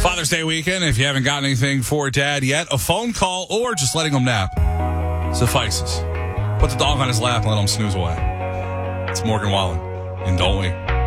Father's Day weekend, if you haven't got anything for Dad yet, a phone call or just letting him nap suffices. Put the dog on his lap and let him snooze away. It's Morgan Wallen, and don't we?